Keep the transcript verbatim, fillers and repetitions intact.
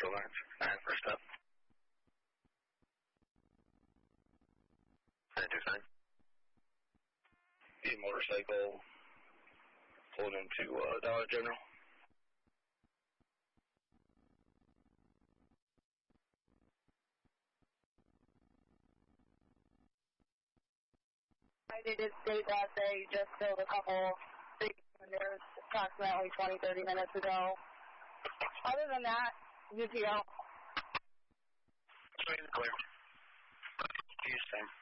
Central Lines. nine, first up. nine two nine. The motorcycle pulled into uh, Dollar General. They did state that they just filled a couple there approximately twenty, thirty minutes ago. Other than that, U T O. Clear. Houston.